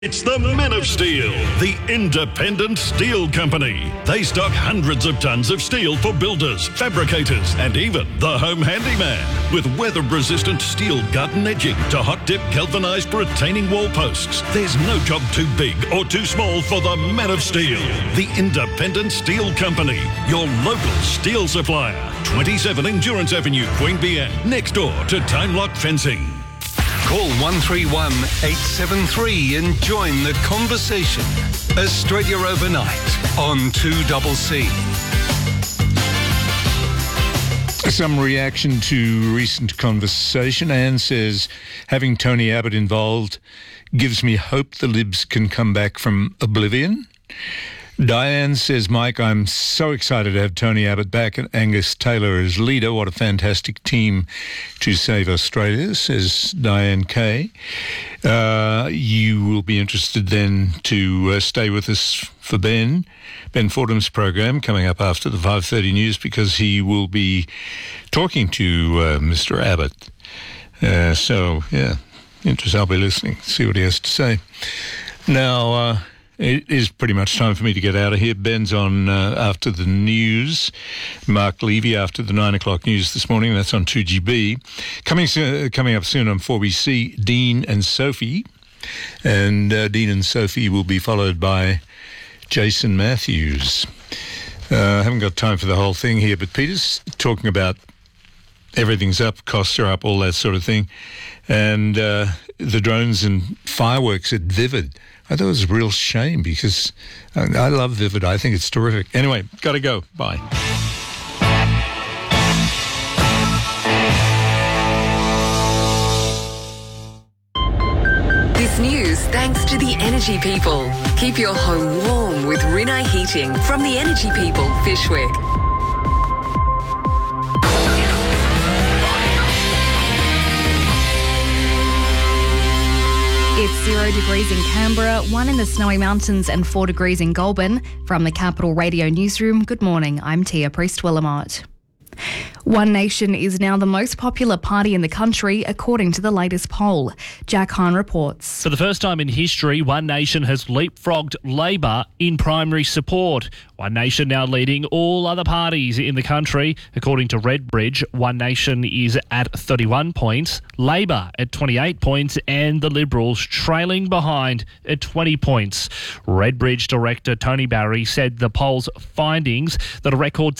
It's the Men of Steel, the independent steel company. They stock hundreds of tons of steel for builders, fabricators, and even the home handyman. With weather-resistant steel garden edging to hot-dip galvanized retaining wall posts, there's no job too big or too small for the Men of Steel, the independent steel company. Your local steel supplier. 27 Endurance Avenue, Queanbeyan, next door to Time Lock Fencing. Call 131 873 and join the conversation. Australia Overnight on 2CC. Some reaction to recent conversation. Anne says, having Tony Abbott involved gives me hope the Libs can come back from oblivion. Diane says, Mike, I'm so excited to have Tony Abbott back and Angus Taylor as leader. What a fantastic team to save Australia, says Diane K. You will be interested then to stay with us for Ben Fordham's program coming up after the 5:30 news, because he will be talking to Mr. Abbott. Interesting. I'll be listening, see what he has to say. Now, it is pretty much time for me to get out of here. Ben's on after the news. Mark Levy after the 9 o'clock news this morning. That's on 2GB. Coming up soon on 4BC, Dean and Sophie. And Dean and Sophie will be followed by Jason Matthews. I haven't got time for the whole thing here, but Peter's talking about everything's up, costs are up, all that sort of thing. And the drones and fireworks at Vivid. I thought it was a real shame because I love Vivid. I think it's terrific. Anyway, got to go. Bye. This news thanks to the Energy People. Keep your home warm with Rinnai Heating from the Energy People, Fishwick. It's 0 degrees in Canberra, 1 in the Snowy Mountains and 4 degrees in Goulburn. From the Capital Radio Newsroom, good morning, I'm Tia Priest-Willamot. One Nation is now the most popular party in the country, according to the latest poll. Jack Hahn reports. For the first time in history, One Nation has leapfrogged Labor in primary support. One Nation now leading all other parties in the country. According to Redbridge, One Nation is at 31 points, Labor at 28 points and the Liberals trailing behind at 20 points. Redbridge director Tony Barry said the poll's findings that a record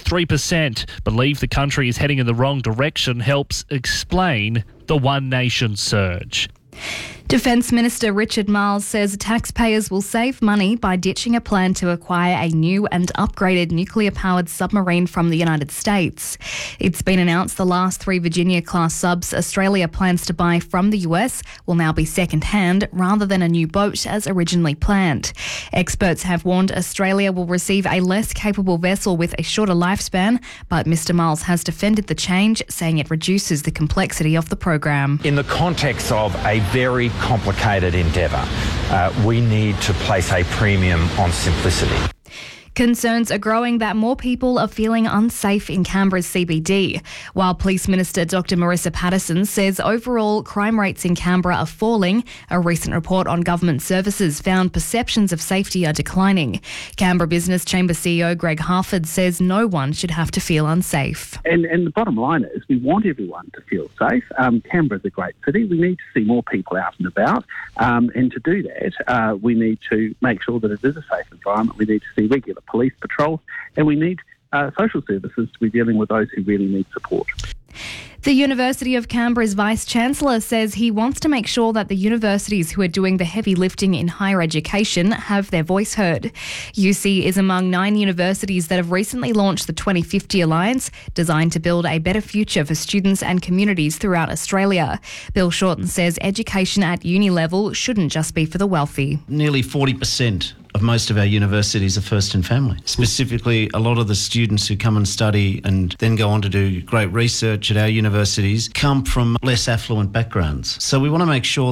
63% believe the country is heading in the wrong direction helps explain the One Nation surge. Defence Minister Richard Marles says taxpayers will save money by ditching a plan to acquire a new and upgraded nuclear-powered submarine from the United States. It's been announced the last 3 Virginia-class subs Australia plans to buy from the US will now be second-hand rather than a new boat as originally planned. Experts have warned Australia will receive a less capable vessel with a shorter lifespan, but Mr Marles has defended the change, saying it reduces the complexity of the program. In the context of a very complicated endeavour, we need to place a premium on simplicity. Concerns are growing that more people are feeling unsafe in Canberra's CBD, while Police Minister Dr Marissa Patterson says overall crime rates in Canberra are falling. A recent report on government services found perceptions of safety are declining. Canberra Business Chamber CEO Greg Harford says no one should have to feel unsafe. And the bottom line is we want everyone to feel safe. Canberra's a great city. We need to see more people out and about. And to do that, we need to make sure that it is a safe environment. We need to see regular police patrols, and we need social services to be dealing with those who really need support. The University of Canberra's Vice-Chancellor says he wants to make sure that the universities who are doing the heavy lifting in higher education have their voice heard. UC is among 9 universities that have recently launched the 2050 Alliance, designed to build a better future for students and communities throughout Australia. Bill Shorten says education at uni level shouldn't just be for the wealthy. Nearly 40% of most of our universities are first in family. Specifically, a lot of the students who come and study and then go on to do great research at our universities come from less affluent backgrounds. So we want to make sure that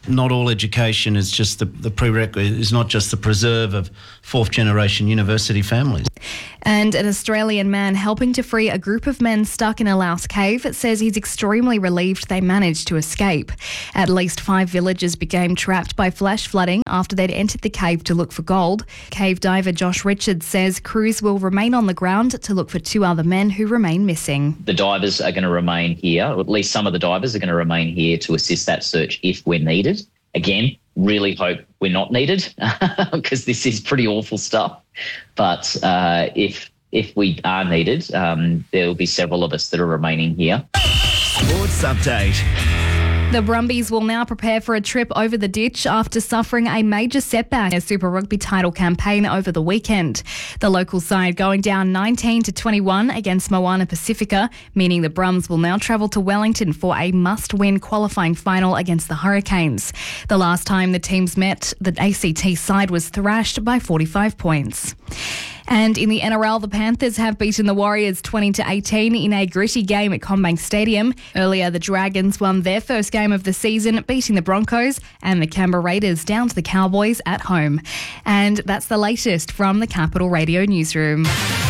Not all education is just the prerequisite, is not just the preserve of fourth-generation university families. And an Australian man helping to free a group of men stuck in a Laos cave says he's extremely relieved they managed to escape. At least 5 villagers became trapped by flash flooding after they'd entered the cave to look for gold. Cave diver Josh Richards says crews will remain on the ground to look for 2 other men who remain missing. The divers are going to remain here, or at least some of the divers are going to remain here to assist that search if we're needed. Again, really hope we're not needed because this is pretty awful stuff. But if we are needed, there will be several of us that are remaining here. Sports update. The Brumbies will now prepare for a trip over the ditch after suffering a major setback in their Super Rugby title campaign over the weekend. The local side going down 19-21 against Moana Pacifica, meaning the Brums will now travel to Wellington for a must-win qualifying final against the Hurricanes. The last time the teams met, the ACT side was thrashed by 45 points. And in the NRL, the Panthers have beaten the Warriors 20-18 in a gritty game at CommBank Stadium. Earlier, the Dragons won their first game of the season, beating the Broncos, and the Canberra Raiders down to the Cowboys at home. And that's the latest from the Capital Radio newsroom.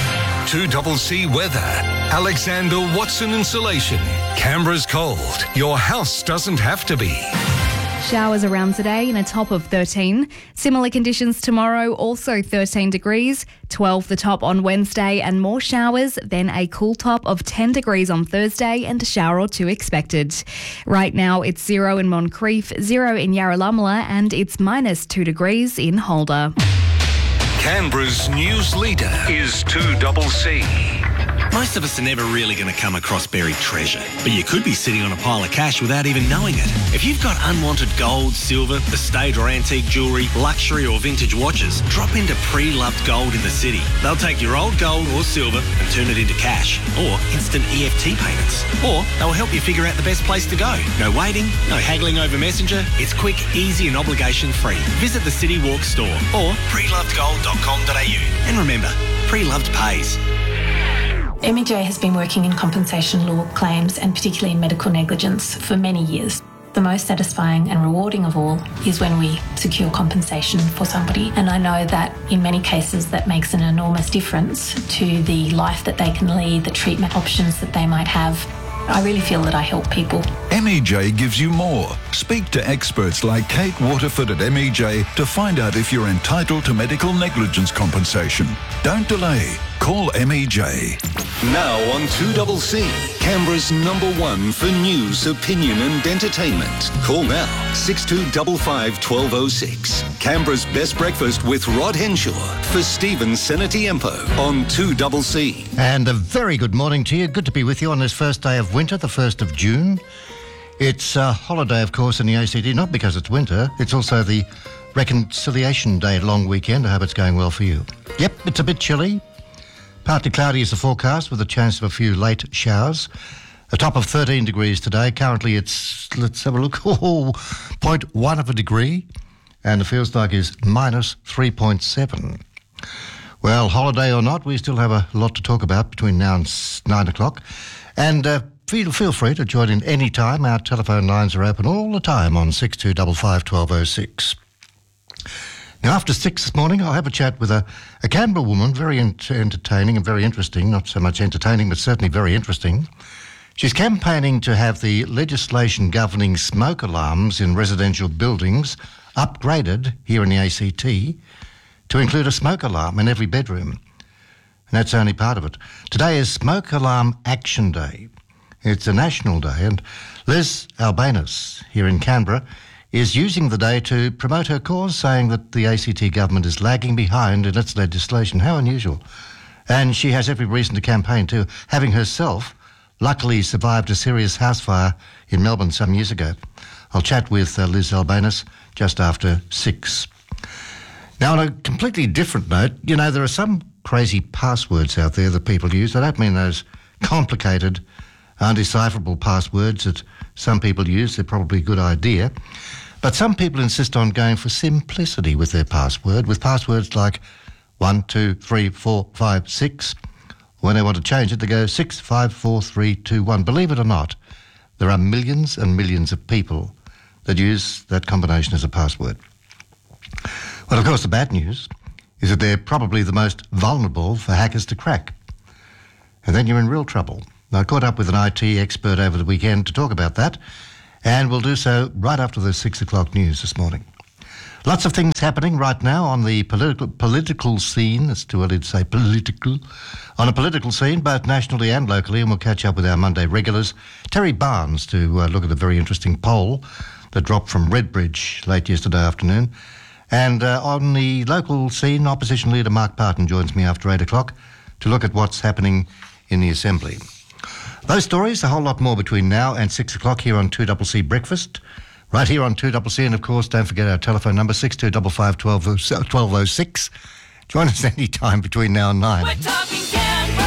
2CC weather. Alexander Watson Insulation. Canberra's cold. Your house doesn't have to be. Showers around today in a top of 13. Similar conditions tomorrow, also 13 degrees, 12 the top on Wednesday and more showers, then a cool top of 10 degrees on Thursday and a shower or 2 expected. Right now it's 0 in Moncrief, 0 in Yarralummula and it's -2 degrees in Holder. Canberra's news leader is 2CC. Most of us are never really going to come across buried treasure, but you could be sitting on a pile of cash without even knowing it. If you've got unwanted gold, silver, estate or antique jewellery, luxury or vintage watches, drop into Pre-Loved Gold in the city. They'll take your old gold or silver and turn it into cash or instant EFT payments. Or they'll help you figure out the best place to go. No waiting, no haggling over Messenger. It's quick, easy and obligation-free. Visit the City Walk store or prelovedgold.com.au. And remember, Pre-Loved pays. MEJ has been working in compensation law claims and particularly in medical negligence for many years. The most satisfying and rewarding of all is when we secure compensation for somebody. And I know that in many cases that makes an enormous difference to the life that they can lead, the treatment options that they might have. I really feel that I help people. MEJ gives you more. Speak to experts like Kate Waterford at MEJ to find out if you're entitled to medical negligence compensation. Don't delay. Call MEJ. Now on 2CC, Canberra's #1 for news, opinion and entertainment. Call now, 6255 1206. Canberra's best breakfast with Rod Henshaw for Stephen Senatiempo on 2CC. And a very good morning to you. Good to be with you on this first day of winter, the 1st of June. It's a holiday, of course, in the ACT, not because it's winter. It's also the Reconciliation Day long weekend. I hope it's going well for you. Yep, it's a bit chilly. Partly cloudy is the forecast with a chance of a few late showers. A top of 13 degrees today. Currently it's, let's have a look, 0.1 of a degree. And the feels like is -3.7. Well, holiday or not, we still have a lot to talk about between now and 9 o'clock. And feel free to join in any time. Our telephone lines are open all the time on 6255 1206. Now, after 6 this morning, I'll have a chat with a Canberra woman, very entertaining and very interesting. Not so much entertaining, but certainly very interesting. She's campaigning to have the legislation governing smoke alarms in residential buildings upgraded here in the ACT to include a smoke alarm in every bedroom. And that's only part of it. Today is Smoke Alarm Action Day. It's a national day, and Liz Albanus here in Canberra is using the day to promote her cause, saying that the ACT government is lagging behind in its legislation. How unusual. And she has every reason to campaign too, having herself luckily survived a serious house fire in Melbourne some years ago. I'll chat with Liz Albanus just after 6. Now, on a completely different note, you know, there are some crazy passwords out there that people use. I don't mean those complicated, undecipherable passwords that some people use. They're probably a good idea. But some people insist on going for simplicity with their password, with passwords like 1, 2, 3, 4, 5, 6. When they want to change it, they go 6, 5, 4, 3, 2, 1. Believe it or not, there are millions and millions of people that use that combination as a password. Well, of course, the bad news is that they're probably the most vulnerable for hackers to crack. And then you're in real trouble. Now, I caught up with an IT expert over the weekend to talk about that, and we'll do so right after the 6 o'clock news this morning. Lots of things happening right now on the political scene. It's too early to say political. On a political scene, both nationally and locally, and we'll catch up with our Monday regulars. Terry Barnes to look at a very interesting poll that dropped from Redbridge late yesterday afternoon. And on the local scene, opposition leader Mark Parton joins me after 8 o'clock to look at what's happening in the Assembly. Those stories, a whole lot more between now and 6 o'clock here on 2CC Breakfast. Right here on 2CC, and of course, don't forget our telephone number, 6255 1206. Join us any time between now and 9. We're talking Canberra.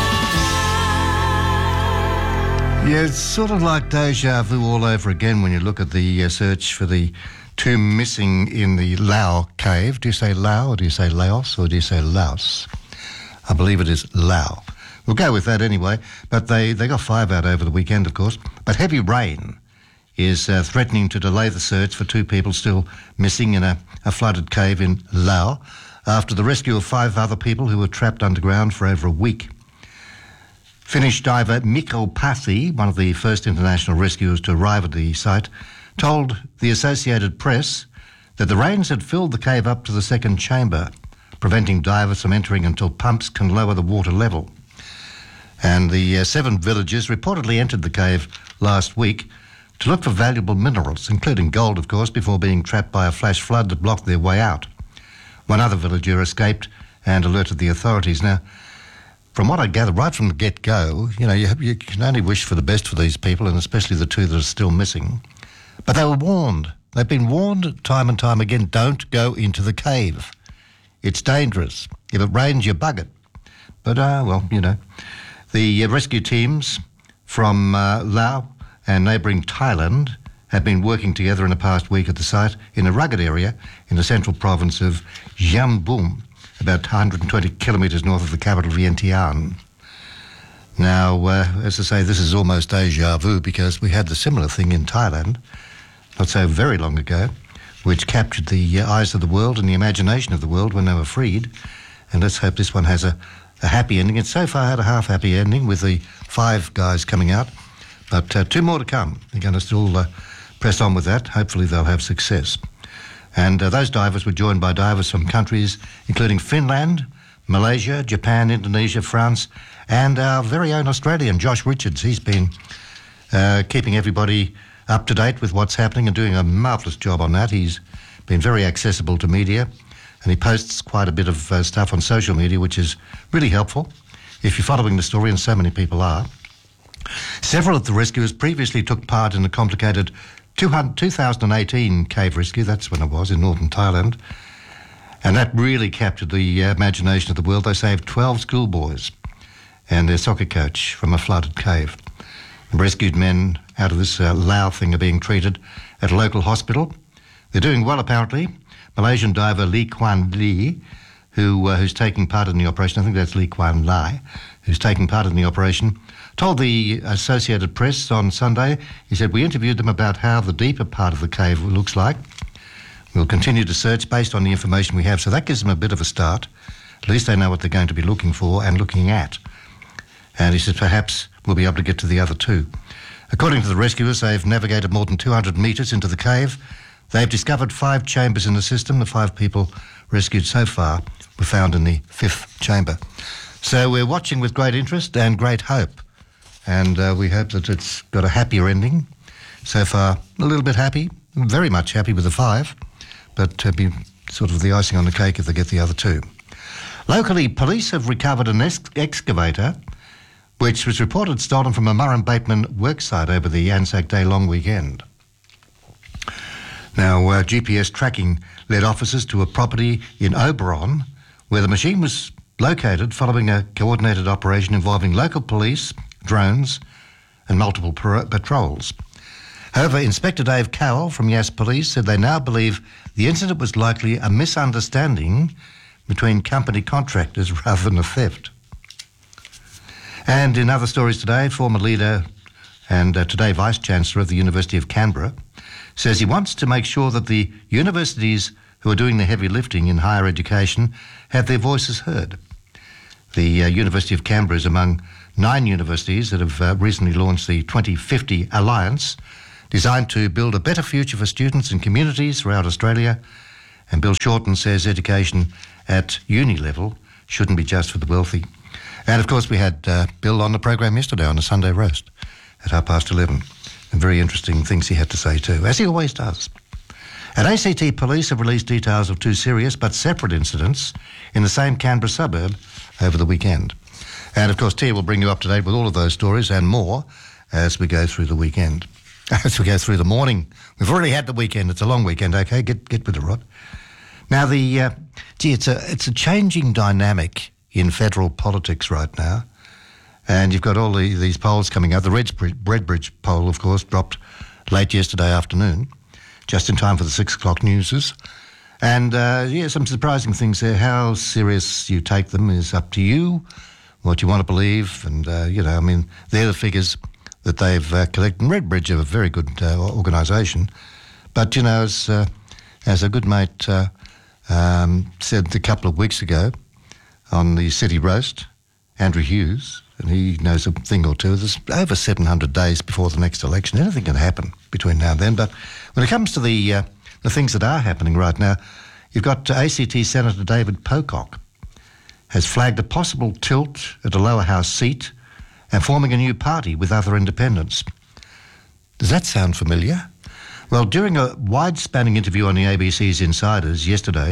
Yeah, it's sort of like deja vu all over again when you look at the search for the two missing in the Lao cave. Do you say Lao, or do you say Laos, or do you say Laos? I believe it is Lao. We'll go with that anyway, but they got 5 out over the weekend, of course. But heavy rain is threatening to delay the search for 2 people still missing in a flooded cave in Laos after the rescue of 5 other people who were trapped underground for over a week. Finnish diver Mikko Pasi, one of the first international rescuers to arrive at the site, told the Associated Press that the rains had filled the cave up to the second chamber, preventing divers from entering until pumps can lower the water level. And the 7 villagers reportedly entered the cave last week to look for valuable minerals, including gold, of course, before being trapped by a flash flood that blocked their way out. One other villager escaped and alerted the authorities. Now, from what I gather, right from the get-go, you can only wish for the best for these people, and especially the 2 that are still missing. But they were warned. They've been warned time and time again, don't go into the cave. It's dangerous. If it rains, you bug it. But, the rescue teams from Laos and neighbouring Thailand have been working together in the past week at the site in a rugged area in the central province of Jammu, about 120 kilometres north of the capital, Vientiane. Now, as I say, this is almost deja vu because we had the similar thing in Thailand not so very long ago, which captured the eyes of the world and the imagination of the world when they were freed. And let's hope this one has a happy ending. It's so far had a half-happy ending with the 5 guys coming out. But 2 more to come. They're going to still press on with that. Hopefully they'll have success. And those divers were joined by divers from countries including Finland, Malaysia, Japan, Indonesia, France, and our very own Australian, Josh Richards. He's been keeping everybody up to date with what's happening and doing a marvellous job on that. He's been very accessible to media, and he posts quite a bit of stuff on social media, which is really helpful if you're following the story, and so many people are. Several of the rescuers previously took part in a complicated 2018 cave rescue, that's when it was, in northern Thailand, and that really captured the imagination of the world. They saved 12 schoolboys and their soccer coach from a flooded cave. The rescued men out of this Lao thing are being treated at a local hospital. They're doing well, apparently. Malaysian diver Lee Kuan Lee, who's taking part in the operation, I think that's Lee Kuan Lai, who's taking part in the operation, told the Associated Press on Sunday, he said, we interviewed them about how the deeper part of the cave looks like. We'll continue to search based on the information we have. So that gives them a bit of a start. At least they know what they're going to be looking for and looking at. And he said, perhaps we'll be able to get to the other 2. According to the rescuers, they've navigated more than 200 metres into the cave. They've discovered 5 chambers in the system. The 5 people rescued so far were found in the 5th chamber. So we're watching with great interest and great hope. And we hope that it's got a happier ending. So far, a little bit happy, very much happy with the 5, but be sort of the icing on the cake if they get the other 2. Locally, police have recovered an excavator which was reported stolen from a Murray Bateman worksite over the Anzac Day long weekend. Now, GPS tracking led officers to a property in Oberon where the machine was located following a coordinated operation involving local police, drones and multiple patrols. However, Inspector Dave Cowell from Yass Police said they now believe the incident was likely a misunderstanding between company contractors rather than a theft. And in other stories today, former leader and today Vice-Chancellor of the University of Canberra says he wants to make sure that the universities who are doing the heavy lifting in higher education have their voices heard. The University of Canberra is among 9 universities that have recently launched the 2050 Alliance, designed to build a better future for students and communities throughout Australia. And Bill Shorten says education at uni level shouldn't be just for the wealthy. And of course we had Bill on the program yesterday on the Sunday Roast at 11:30. And very interesting things he had to say too, as he always does. And ACT Police have released details of 2 serious but separate incidents in the same Canberra suburb over the weekend. And of course Tia will bring you up to date with all of those stories and more as we go through the weekend. As we go through the morning. We've already had the weekend. It's a long weekend, okay? Get with it, Rod. Now, it's a changing dynamic in federal politics right now. And you've got all these polls coming out. The Redbridge poll, of course, dropped late yesterday afternoon, just in time for the 6 o'clock newses. And, some surprising things there. How serious you take them is up to you, what you want to believe. And, they're the figures that they've collected. And Redbridge are a very good organisation. But, as a good mate said a couple of weeks ago on the City Roast, Andrew Hughes, and he knows a thing or two, there's over 700 days before the next election. Anything can happen between now and then. But when it comes to the things that are happening right now, you've got ACT Senator David Pocock has flagged a possible tilt at a lower house seat and forming a new party with other independents. Does that sound familiar? Well, during a wide-spanning interview on the ABC's Insiders yesterday,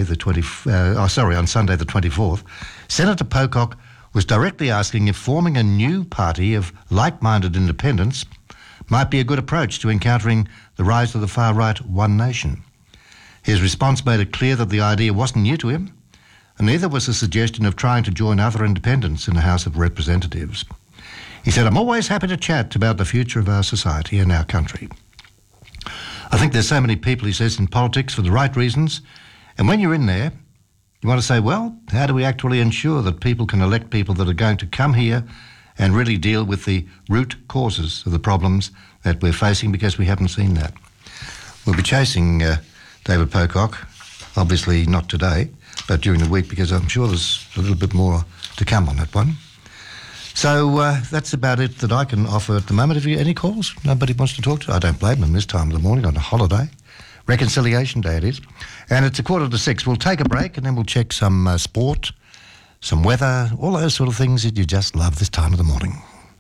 on Sunday the 24th, Senator Pocock was directly asking if forming a new party of like-minded independents might be a good approach to encountering the rise of the far-right One Nation. His response made it clear that the idea wasn't new to him, and neither was the suggestion of trying to join other independents in the House of Representatives. He said, "I'm always happy to chat about the future of our society and our country. I think there's so many people," he says, "in politics for the right reasons, and when you're in there, you want to say, well, how do we actually ensure that people can elect people that are going to come here and really deal with the root causes of the problems that we're facing, because we haven't seen that." We'll be chasing David Pocock, obviously not today, but during the week, because I'm sure there's a little bit more to come on that one. So that's about it that I can offer at the moment. Have you any calls? Nobody wants to talk to? I don't blame them this time of the morning on a holiday. Reconciliation Day it is. And it's 5:45. We'll take a break and then we'll check some sport, some weather, all those sort of things that you just love this time of the morning.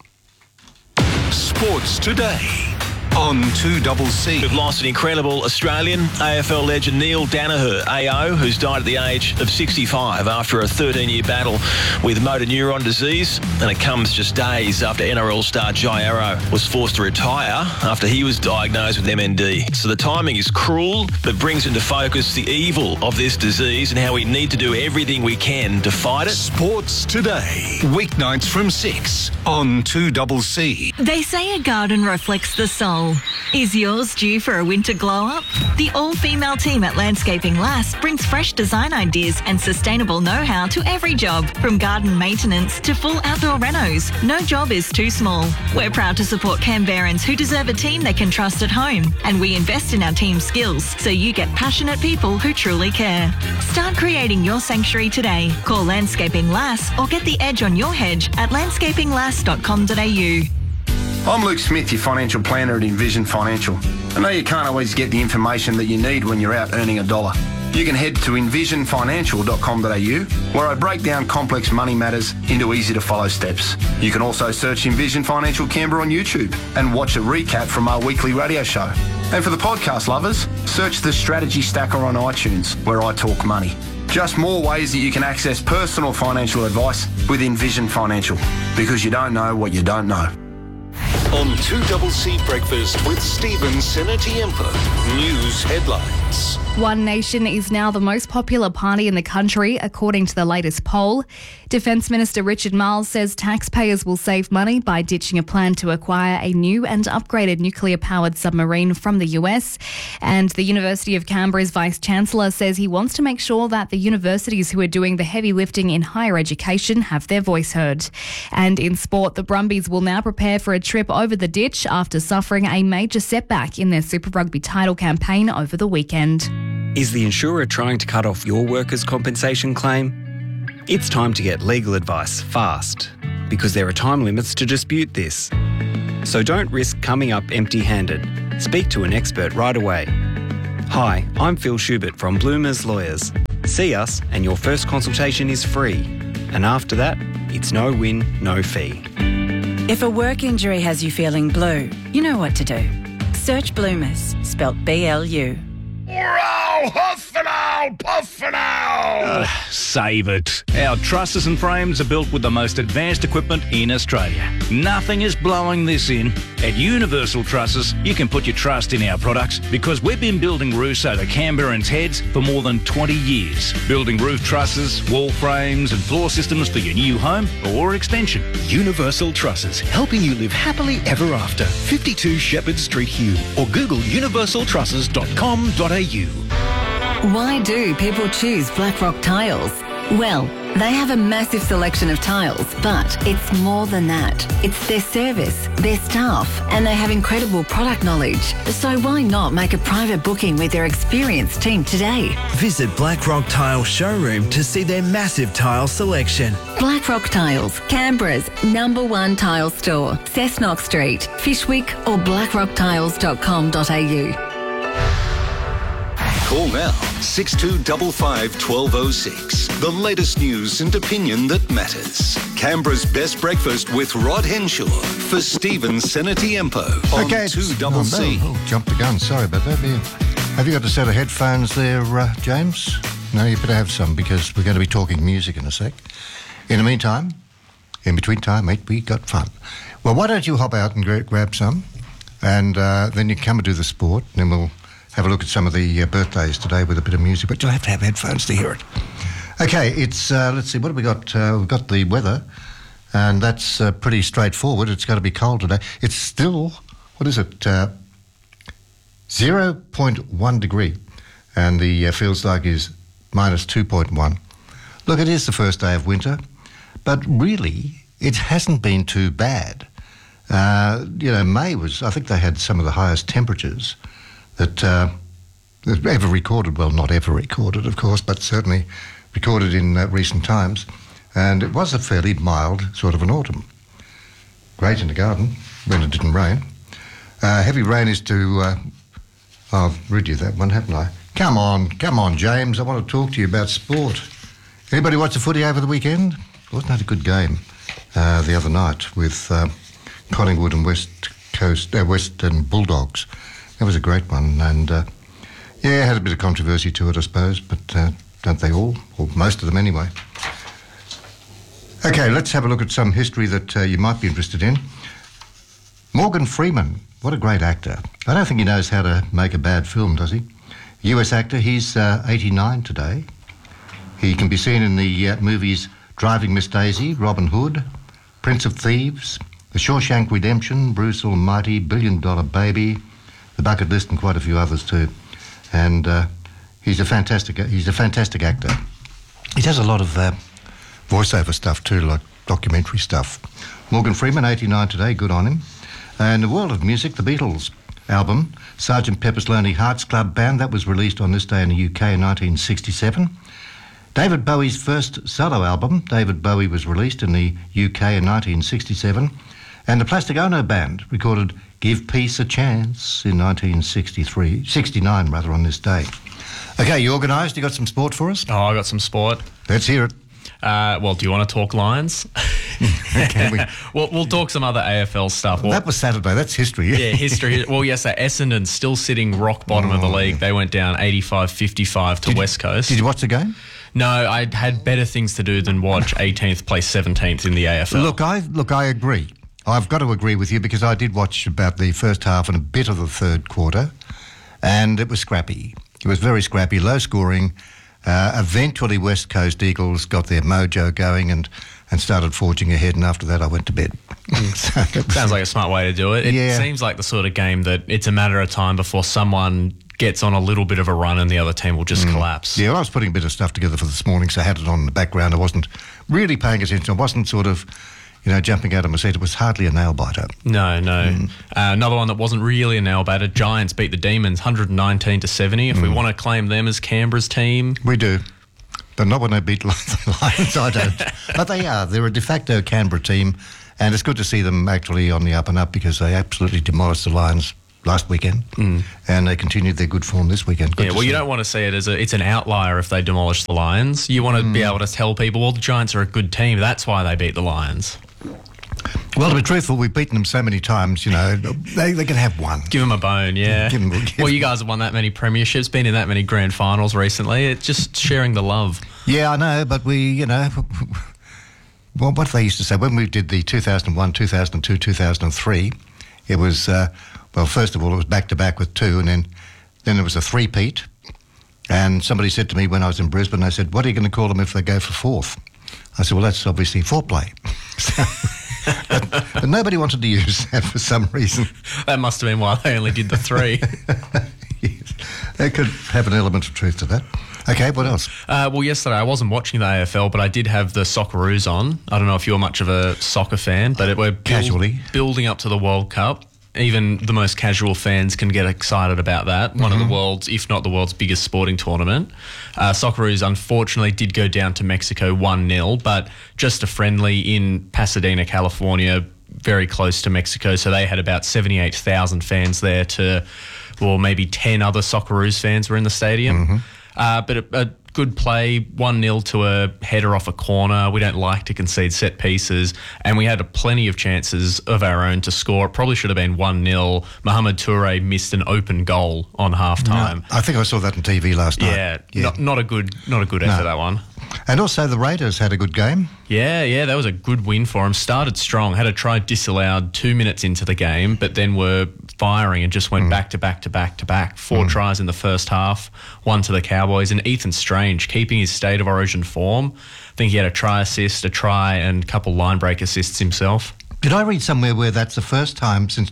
Sports Today on 2CC. We've lost an incredible Australian AFL legend, Neil Danaher, AO, who's died at the age of 65 after a 13-year battle with motor neuron disease. And it comes just days after NRL star Jai Arrow was forced to retire after he was diagnosed with MND. So the timing is cruel, but brings into focus the evil of this disease and how we need to do everything we can to fight it. Sports Today, weeknights from 6 on 2CC. They say a garden reflects the soul. Is yours due for a winter glow-up? The all-female team at Landscaping Lass brings fresh design ideas and sustainable know-how to every job, from garden maintenance to full outdoor renos. No job is too small. We're proud to support Canberrans who deserve a team they can trust at home, and we invest in our team skills so you get passionate people who truly care. Start creating your sanctuary today. Call Landscaping Lass or get the edge on your hedge at landscapinglass.com.au. I'm Luke Smith, your financial planner at Envision Financial. I know you can't always get the information that you need when you're out earning a dollar. You can head to envisionfinancial.com.au, where I break down complex money matters into easy-to-follow steps. You can also search Envision Financial Canberra on YouTube and watch a recap from our weekly radio show. And for the podcast lovers, search the Strategy Stacker on iTunes, where I talk money. Just more ways that you can access personal financial advice with Envision Financial, because you don't know what you don't know. On 2CC Breakfast with Stephen Senatiempo. News headlines. Facts. One Nation is now the most popular party in the country, according to the latest poll. Defence Minister Richard Marles says taxpayers will save money by ditching a plan to acquire a new and upgraded nuclear-powered submarine from the US. And the University of Canberra's Vice-Chancellor says he wants to make sure that the universities who are doing the heavy lifting in higher education have their voice heard. And in sport, the Brumbies will now prepare for a trip over the ditch after suffering a major setback in their Super Rugby title campaign over the weekend. Is the insurer trying to cut off your workers' compensation claim? It's time to get legal advice fast, because there are time limits to dispute this. So don't risk coming up empty-handed. Speak to an expert right away. Hi, I'm Phil Schubert from Bloomers Lawyers. See us and your first consultation is free. And after that, it's no win, no fee. If a work injury has you feeling blue, you know what to do. Search Bloomers, spelt B-L-U. Wow, huff and owl, puff and owl! Save it. Our trusses and frames are built with the most advanced equipment in Australia. Nothing is blowing this in. At Universal Trusses, you can put your trust in our products because we've been building roofs over Canberrans' heads for more than 20 years. Building roof trusses, wall frames and floor systems for your new home or extension. Universal Trusses, helping you live happily ever after. 52 Shepherd Street, Hume, or Google universaltrusses.com.au. Why do people choose Blackrock Tiles? Well, they have a massive selection of tiles, but it's more than that. It's their service, their staff, and they have incredible product knowledge. So why not make a private booking with their experienced team today? Visit Blackrock Tile Showroom to see their massive tile selection. Blackrock Tiles, Canberra's #1 tile store. Cessnock Street, Fishwick or blackrocktiles.com.au. Call now 6255 1206. The latest news and opinion that matters. Canberra's best breakfast with Rod Henshaw for Stephen Senatiempo on 2CC. Jumped the gun. Sorry about that. Have you got a set of headphones there, James? No, you better have some because we're going to be talking music in a sec. In the meantime, in between time, mate, we got fun. Well, why don't you hop out and grab some, and then you come and do the sport, and then we'll have a look at some of the birthdays today with a bit of music, but you'll have to have headphones to hear it. Okay, it's, let's see, what have we got? We've got the weather, and that's pretty straightforward. It's going to be cold today. It's still, what is it, 0.1 degree, and the feels like is minus 2.1. Look, it is the first day of winter, but really, it hasn't been too bad. May was, I think they had some of the highest temperatures that ever recorded. Well, not ever recorded, of course, but certainly recorded in recent times. And it was a fairly mild sort of an autumn. Great in the garden when it didn't rain. Heavy rain is to... I've read you that one, haven't I? Come on, James. I want to talk to you about sport. Anybody watch the footy over the weekend? Wasn't that a good game the other night with Collingwood and Western Bulldogs? That was a great one, and had a bit of controversy to it, I suppose, but don't they all? Or most of them anyway. Okay, let's have a look at some history that you might be interested in. Morgan Freeman, what a great actor. I don't think he knows how to make a bad film, does he? US actor, he's 89 today. He can be seen in the movies Driving Miss Daisy, Robin Hood, Prince of Thieves, The Shawshank Redemption, Bruce Almighty, $1 Billion Baby, The Bucket List, and quite a few others too. And he's a fantastic actor. He does a lot of voiceover stuff too, like documentary stuff. Morgan Freeman, 89 today, good on him. In the world of music, the Beatles album, Sgt. Pepper's Lonely Hearts Club Band, that was released on this day in the UK in 1967. David Bowie's first solo album, David Bowie, was released in the UK in 1967. And the Plastic Ono Band recorded Give Peace a Chance in 69 on this day. Okay, you organised? You got some sport for us? Oh, I got some sport. Let's hear it. Well, do you want to talk Lions? We'll talk some other AFL stuff. Well, that was Saturday. That's history. Yeah, history. Well, yes, Essendon still sitting rock bottom of the league. They went down 85-55 to West Coast. Did you watch the game? No, I had better things to do than watch 18th place 17th in the AFL. Look, I agree. I've got to agree with you because I did watch about the first half and a bit of the third quarter, and it was scrappy. It was very scrappy, low scoring. Eventually, West Coast Eagles got their mojo going and started forging ahead, and after that I went to bed. Sounds like a smart way to do it. It seems like the sort of game that it's a matter of time before someone gets on a little bit of a run and the other team will just collapse. Yeah, well, I was putting a bit of stuff together for this morning, so I had it on in the background. I wasn't really paying attention. I wasn't sort of, jumping out of my seat. It was hardly a nail-biter. No. Another one that wasn't really a nail-biter, Giants beat the Demons 119-70. If we want to claim them as Canberra's team... We do. But not when they beat the Lions, I don't. But they are. They're a de facto Canberra team, and it's good to see them actually on the up and up because they absolutely demolished the Lions last weekend, and they continued their good form this weekend. You don't want to see it as it's an outlier if they demolish the Lions. You want to be able to tell people, well, the Giants are a good team. That's why they beat the Lions. Well, to be truthful, we've beaten them so many times, they can have one. Give them a bone, yeah. Well, you guys have won that many premierships, been in that many grand finals recently. It's just sharing the love. Yeah, I know, but we, well, what they used to say, when we did the 2001, 2002, 2003, it was, first of all, it was back-to-back with two, and then there was a three-peat, and somebody said to me when I was in Brisbane, they said, what are you going to call them if they go for fourth? I said, well, that's obviously foreplay. but nobody wanted to use that for some reason. That must have been why they only did the three. Yes. They could have an element of truth to that. Okay, what else? Well, yesterday I wasn't watching the AFL, but I did have the Socceroos on. I don't know if you're much of a soccer fan, but we're casually building up to the World Cup. Even the most casual fans can get excited about that. One of the world's, if not the world's biggest sporting tournament. Socceroos unfortunately did go down to Mexico 1-0, but just a friendly in Pasadena, California, very close to Mexico. So they had about 78,000 fans there maybe 10 other Socceroos fans were in the stadium. But a good play, 1-0 to a header off a corner. We don't like to concede set pieces, and we had plenty of chances of our own to score. It probably should have been 1-0. Mohamed Toure missed an open goal on half-time. No, I think I saw that on TV last night. Yeah. Not a good effort, that one. And also the Raiders had a good game. Yeah, that was a good win for them. Started strong, had a try disallowed 2 minutes into the game, but then were firing and just went back to back to back to back. 4 tries in the first half, 1 to the Cowboys. And Ethan Strange, keeping his State of Origin form. I think he had a try assist, a try and a couple line break assists himself. Did I read somewhere where that's the first time since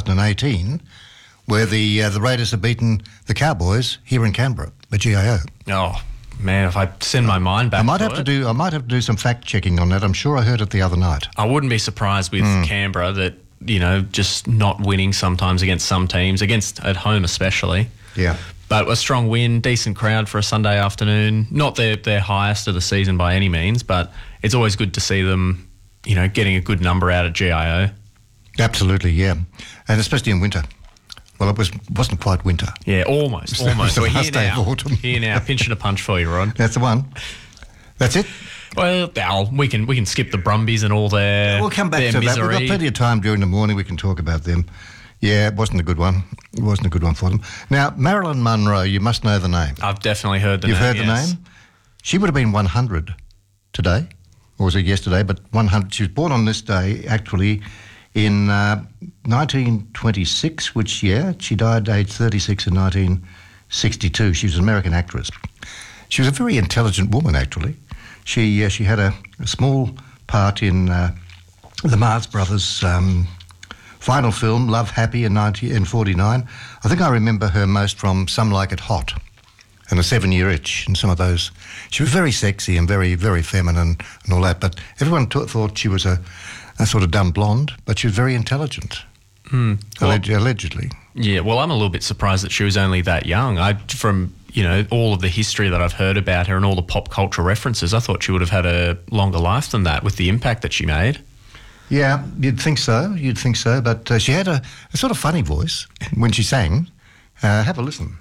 2018 where the Raiders have beaten the Cowboys here in Canberra, the GIO? Oh, man, if I send my mind back I might have to do some fact checking on that. I'm sure I heard it the other night. I wouldn't be surprised with Canberra that, just not winning sometimes against some teams, at home especially. Yeah. But a strong win, decent crowd for a Sunday afternoon. Not their highest of the season by any means, but it's always good to see them, getting a good number out at GIO. Absolutely, yeah. And especially in winter. Well, it wasn't quite winter. Yeah, almost. We're here now. Pinching a punch for you, Rod. That's the one. That's it. Well, we can skip the Brumbies and all their We'll come back to misery. that. We've got plenty of time during the morning. We can talk about them. Yeah, it wasn't a good one. It wasn't a good one for them. Now, Marilyn Monroe, you must know the name. I've definitely heard the name. You've heard the name? She would have been 100 today, or was it yesterday? But 100. She was born on this day, actually, in 1926, which, she died age 36 in 1962. She was an American actress. She was a very intelligent woman, actually. She had a small part in the Mars Brothers final film, Love Happy, in 1949. I think I remember her most from Some Like It Hot and A 7-Year Itch and some of those. She was very sexy and very, very feminine and all that, but everyone thought she was a sort of dumb blonde, but she was very intelligent, allegedly. Yeah, well, I'm a little bit surprised that she was only that young. From all of the history that I've heard about her and all the pop culture references, I thought she would have had a longer life than that with the impact that she made. Yeah, you'd think so, but she had a sort of funny voice when she sang. Have a listen.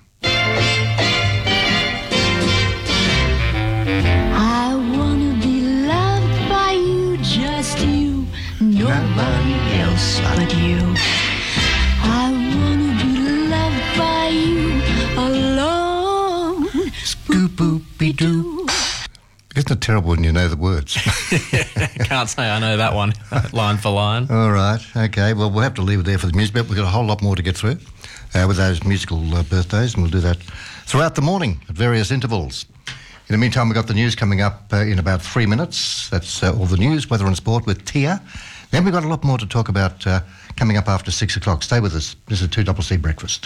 I want to be loved by you, just you, nobody else but you. I want to be loved by you alone. Scoop-oopy-doo. Isn't it terrible when you know the words? Can't say I know that one line for line. All right, okay. Well, we'll have to leave it there for the music bit. We've got a whole lot more to get through with those musical birthdays, and we'll do that throughout the morning at various intervals. In the meantime, we've got the news coming up in about 3 minutes. That's all the news, weather and sport with Tia. Then we've got a lot more to talk about coming up after 6 o'clock. Stay with us. This is 2CC Breakfast.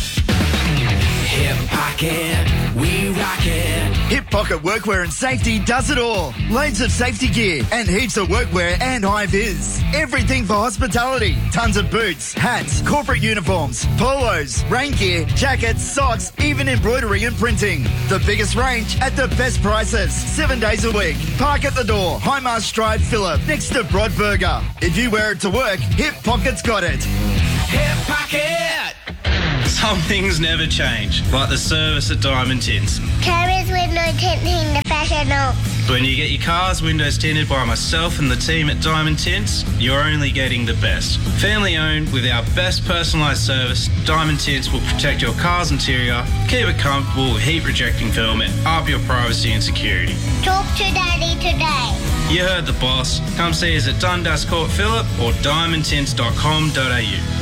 Hip Pocket, we rock it. Hip Pocket Workwear and Safety does it all. Loads of safety gear and heaps of workwear and high vis. Everything for hospitality. Tons of boots, hats, corporate uniforms, polos, rain gear, jackets, socks, even embroidery and printing. The biggest range at the best prices. 7 days a week. Park at the door. Highmarsh Drive, Phillip, next to Broadburger. If you wear it to work, Hip Pocket's got it. Hip Pocket! Some things never change, like the service at Diamond Tints. Carriers window tinting the professional. When you get your car's windows tinted by myself and the team at Diamond Tints, you're only getting the best. Family owned with our best personalised service, Diamond Tints will protect your car's interior, keep it comfortable with heat rejecting film and up your privacy and security. Talk to Daddy today. You heard the boss. Come see us at Dundas Court Phillip or diamondtints.com.au.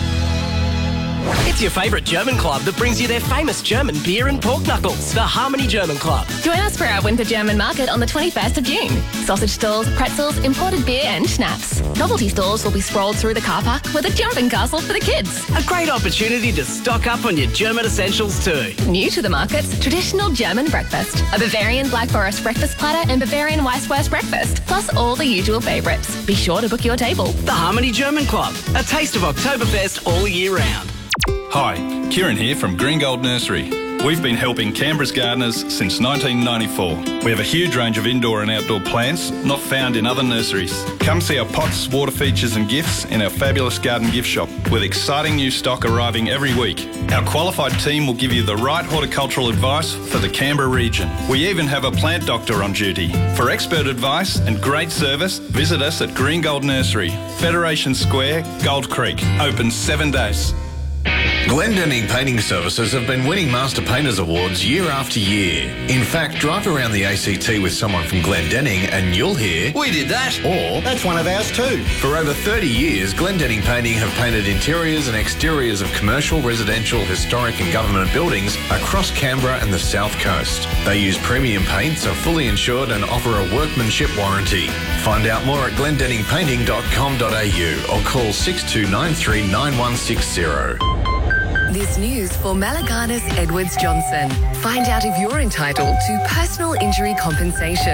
It's your favourite German club that brings you their famous German beer and pork knuckles, the Harmony German Club. Join us for our Winter German Market on the 21st of June. Sausage stalls, pretzels, imported beer and schnapps. Novelty stores will be sprawled through the car park with a jumping castle for the kids. A great opportunity to stock up on your German essentials too. New to the markets, traditional German breakfast. A Bavarian Black Forest breakfast platter and Bavarian Weisswurst breakfast, plus all the usual favourites. Be sure to book your table. The Harmony German Club, a taste of Oktoberfest all year round. Hi, Kieran here from Green Gold Nursery. We've been helping Canberra's gardeners since 1994. We have a huge range of indoor and outdoor plants not found in other nurseries. Come see our pots, water features and gifts in our fabulous garden gift shop with exciting new stock arriving every week. Our qualified team will give you the right horticultural advice for the Canberra region. We even have a plant doctor on duty. For expert advice and great service, visit us at Green Gold Nursery, Federation Square, Gold Creek. Open 7 days. Glendenning Painting Services have been winning Master Painters Awards year after year. In fact, drive around the ACT with someone from Glendenning and you'll hear, "We did that," or "That's one of ours too." For over 30 years, Glendenning Painting have painted interiors and exteriors of commercial, residential, historic and government buildings across Canberra and the South Coast. They use premium paints, are fully insured and offer a workmanship warranty. Find out more at glendenningpainting.com.au or call 6293 9160. This news for Malaganas Edwards Johnson. Find out if you're entitled to personal injury compensation.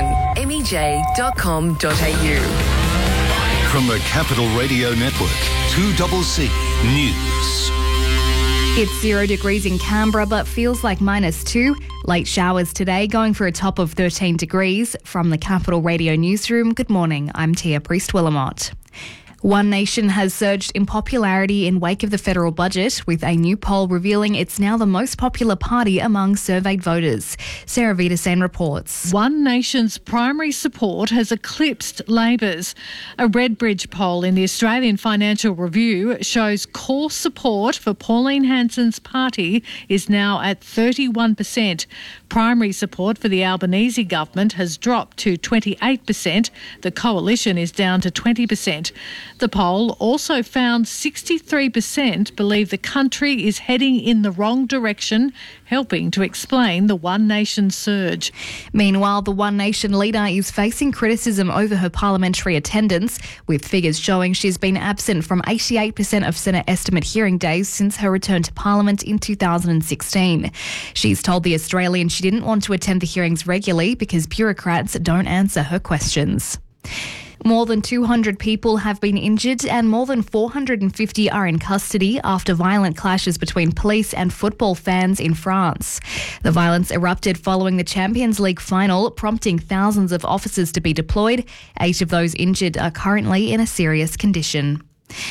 MEJ.com.au. From the Capital Radio Network, 2CC News. It's 0 degrees in Canberra, but feels like -2. Late showers today, going for a top of 13 degrees. From the Capital Radio Newsroom, good morning. I'm Tia Priest-Willamott. One Nation has surged in popularity in wake of the federal budget, with a new poll revealing it's now the most popular party among surveyed voters. Sarah Vidasen reports. One Nation's primary support has eclipsed Labor's. A Redbridge poll in the Australian Financial Review shows core support for Pauline Hanson's party is now at 31%. Primary support for the Albanese government has dropped to 28%. The coalition is down to 20%. The poll also found 63% believe the country is heading in the wrong direction, helping to explain the One Nation surge. Meanwhile, the One Nation leader is facing criticism over her parliamentary attendance, with figures showing she's been absent from 88% of Senate estimate hearing days since her return to Parliament in 2016. She's told The Australian she didn't want to attend the hearings regularly because bureaucrats don't answer her questions. More than 200 people have been injured and more than 450 are in custody after violent clashes between police and football fans in France. The violence erupted following the Champions League final, prompting thousands of officers to be deployed. 8 of those injured are currently in a serious condition.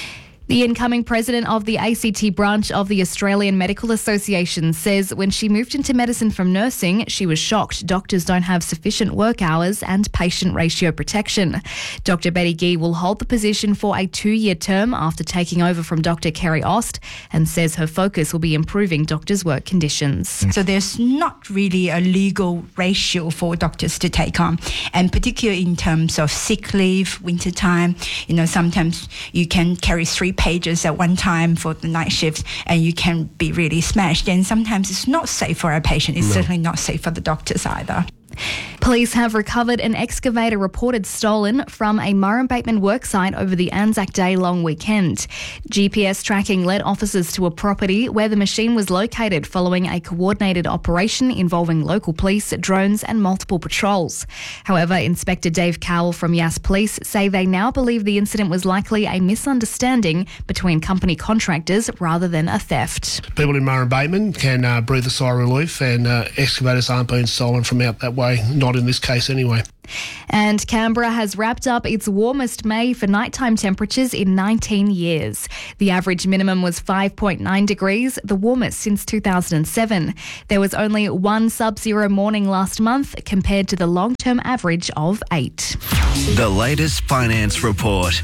The incoming president of the ACT branch of the Australian Medical Association says when she moved into medicine from nursing, she was shocked doctors don't have sufficient work hours and patient ratio protection. Dr. Betty Gee will hold the position for a 2-year term after taking over from Dr. Kerry Ost and says her focus will be improving doctors' work conditions. So there's not really a legal ratio for doctors to take on, and particularly in terms of sick leave, wintertime, sometimes you can carry 3 pages at one time for the night shift and you can be really smashed, and sometimes it's not safe for a patient. It's certainly not safe for the doctors either. Police have recovered an excavator reported stolen from a Murray Bateman worksite over the Anzac Day long weekend. GPS tracking led officers to a property where the machine was located following a coordinated operation involving local police, drones and multiple patrols. However, Inspector Dave Cowell from Yass Police say they now believe the incident was likely a misunderstanding between company contractors rather than a theft. People in Murray Bateman can breathe a sigh of relief, and excavators aren't being stolen from out that way. Not in this case anyway. And Canberra has wrapped up its warmest May for nighttime temperatures in 19 years. The average minimum was 5.9 degrees, the warmest since 2007. There was only 1 sub-zero morning last month compared to the long-term average of 8. The latest finance report.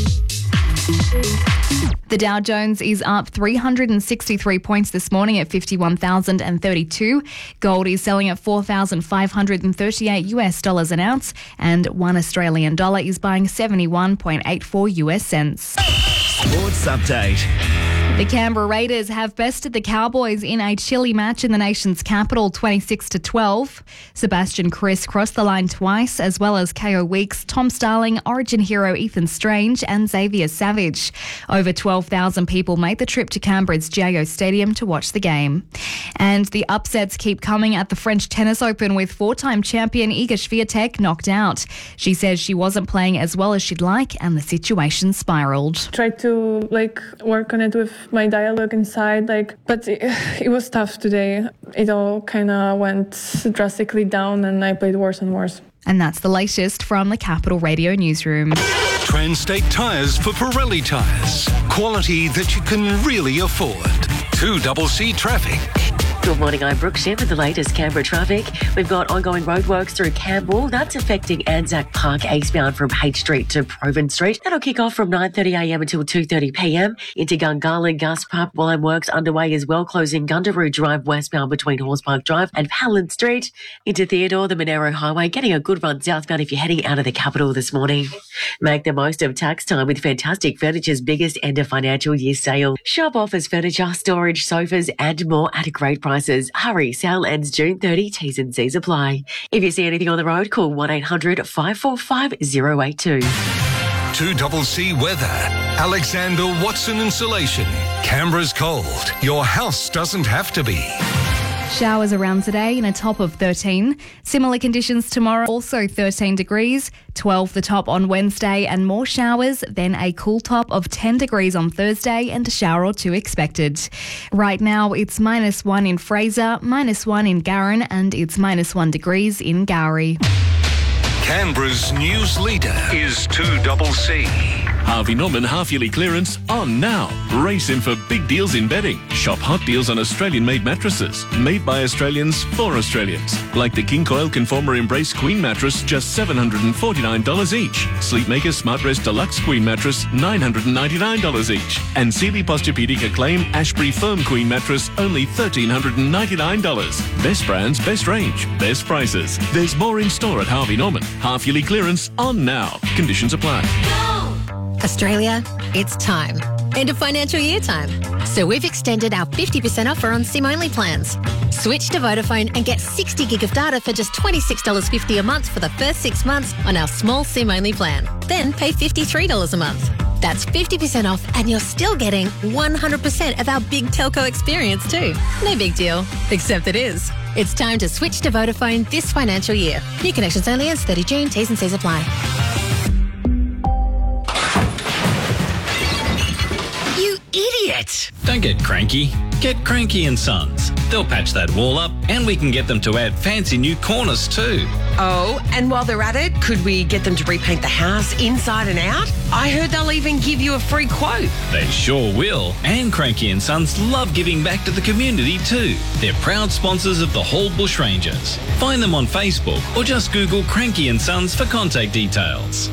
The Dow Jones is up 363 points this morning at 51,032. Gold is selling at $4,538 an ounce, and $1 Australian dollar is buying 71.84 US cents. Sports update. The Canberra Raiders have bested the Cowboys in a chilly match in the nation's capital, 26-12. Sebastian Kris crossed the line twice, as well as KO Weeks, Tom Starling, Origin hero Ethan Strange and Xavier Savage. Over 12,000 people made the trip to Canberra's GIO Stadium to watch the game. And the upsets keep coming at the French Tennis Open, with 4-time champion Iga Swiatek knocked out. She says she wasn't playing as well as she'd like and the situation spiraled. Tried to work on it with my dialogue inside, but it was tough today. It all kind of went drastically down and I played worse and worse. And that's the latest from the Capital Radio newsroom. Transtate tyres for Pirelli tyres. Quality that you can really afford. 2CC Traffic. Good morning, I'm Brooke Ship with the latest Canberra traffic. We've got ongoing roadworks through Campbell. That's affecting Anzac Park eastbound from H Street to Provan Street. That'll kick off from 9:30am until 2:30pm. Into Gungahlin, Gus pipeline works underway as well, closing Gundaroo Drive westbound between Horse Park Drive and Howland Street. Into Theodore, the Monero Highway, getting a good run southbound if you're heading out of the capital this morning. Make the most of tax time with Fantastic Furniture's biggest end of financial year sale. Shop offers furniture, storage, sofas and more at a great price. Hurry, sale ends June 30, T's and C's apply. If you see anything on the road, call 1-800-545-082. 2CC Weather. Alexander Watson Insulation. Canberra's cold. Your house doesn't have to be. Showers around today in a top of 13. Similar conditions tomorrow, also 13 degrees, 12 the top on Wednesday and more showers, then a cool top of 10 degrees on Thursday and a shower or two expected. Right now it's -1 in Fraser, -1 in Garran and it's -1 degrees in Gowrie. Canberra's news leader is 2CC. Harvey Norman half-yearly clearance on now. Race in for big deals in bedding. Shop hot deals on Australian-made mattresses. Made by Australians for Australians. Like the King Coil Conformer Embrace Queen mattress, just $749 each. Sleepmaker Smart Rest Deluxe Queen mattress, $999 each. And Sealy Posturepedic Acclaim Ashbury Firm Queen mattress, only $1,399. Best brands, best range, best prices. There's more in store at Harvey Norman. Half-yearly clearance on now. Conditions apply. Australia, it's time. End of financial year time. So we've extended our 50% offer on SIM-only plans. Switch to Vodafone and get 60 gig of data for just $26.50 a month for the first 6 months on our small SIM-only plan. Then pay $53 a month. That's 50% off and you're still getting 100% of our big telco experience too. No big deal, except it is. It's time to switch to Vodafone this financial year. New connections only as 30 June. T's and C's apply. Idiot! Don't get cranky. Get Cranky & Sons. They'll patch that wall up and we can get them to add fancy new corners too. Oh, and while they're at it, could we get them to repaint the house inside and out? I heard they'll even give you a free quote. They sure will. And Cranky and Sons love giving back to the community too. They're proud sponsors of the Hall Bush Rangers. Find them on Facebook or just Google Cranky and Sons for contact details.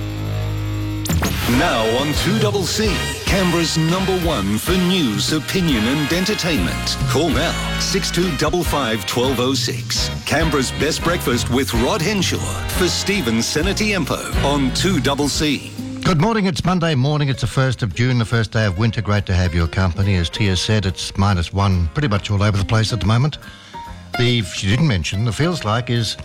Now on 2CC, Canberra's #1 for news, opinion and entertainment. Call now, 6255 1206. Canberra's best breakfast with Rod Henshaw for Stephen Senatiempo on 2CC. Good morning, it's Monday morning, it's the 1st of June, the first day of winter. Great to have your company. As Tia said, it's -1 pretty much all over the place at the moment. She didn't mention, the feels like is